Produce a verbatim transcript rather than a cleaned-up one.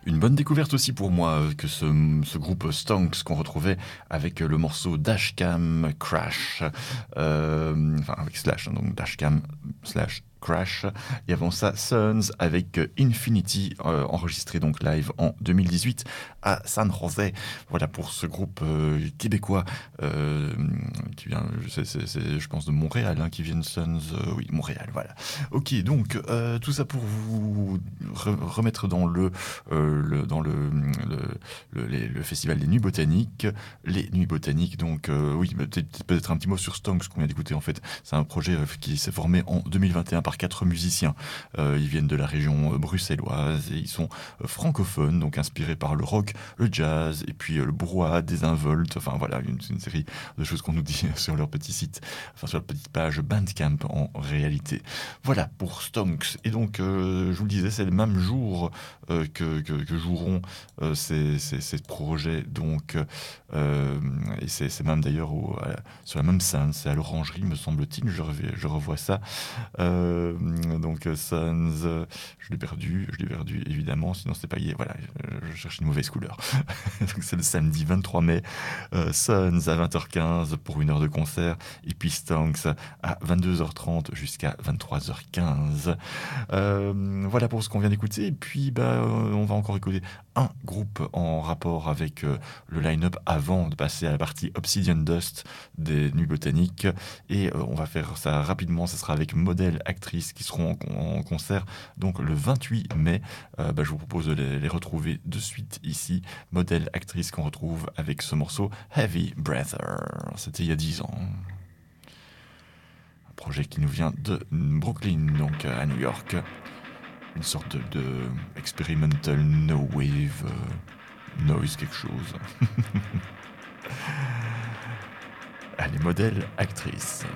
Une bonne découverte aussi pour moi que ce, ce groupe Stonks qu'on retrouvait avec le morceau Dashcam Crash, euh, enfin avec Slash, hein, donc Dashcam slash Crash, et avant ça Sons avec Infinity, euh, enregistré donc live en deux mille dix-huit à San José. Voilà pour ce groupe euh, québécois euh, qui vient, c'est, c'est, c'est, je pense de Montréal, hein, qui viennent Sons, euh, oui Montréal, voilà. Ok, donc euh, tout ça pour vous re- remettre dans le, euh, le dans le le, le, les- le festival des Nuits Botaniques, les Nuits Botaniques. Donc euh, oui, peut-être, peut-être un petit mot sur Stonks qu'on vient d'écouter. En fait, c'est un projet euh, qui s'est formé en deux mille vingt et un par quatre musiciens. Euh, ils viennent de la région euh, bruxelloise et ils sont euh, francophones, donc inspirés par le rock, le jazz et puis euh, le brouhaha, désinvolte. Enfin voilà, une, une série de choses qu'on nous dit sur leur petit site, enfin sur leur petite page Bandcamp en réalité. Voilà pour Stonks. Et donc, euh, je vous le disais, c'est le même jour euh, que, que, que joueront euh, ces, ces, ces projets. Donc, euh, et c'est, c'est même d'ailleurs au, à- sur la même scène, c'est à l'Orangerie, me semble-t-il. Je, rev- je revois ça. Euh, donc, euh, Sons, euh, je l'ai perdu, je l'ai perdu évidemment, sinon c'est pas gay. Voilà, je, je cherche une mauvaise couleur. Donc, c'est le samedi vingt-trois mai. Euh, Sons à vingt heures quinze pour une heure de concert. Et puis Stonks à vingt-deux heures trente jusqu'à vingt-trois heures quinze. Euh, voilà pour ce qu'on vient d'écouter. Et puis, bah, euh, on va encore écouter un groupe en rapport avec euh, le line-up avant de passer à la partie Obsidian Dust des Nuits Botaniques. Et euh, on va faire ça rapidement. Ça sera avec Modèle Actrice qui seront en, con- en concert donc le vingt-huit mai. Euh, bah, je vous propose de les, les retrouver de suite ici. Modèle Actrice qu'on retrouve avec ce morceau Heavy Breather. C'était il y a dix ans. Un projet qui nous vient de Brooklyn, donc à New York. Une sorte de, de experimental no wave euh, noise quelque chose. Allez, modèle, actrice.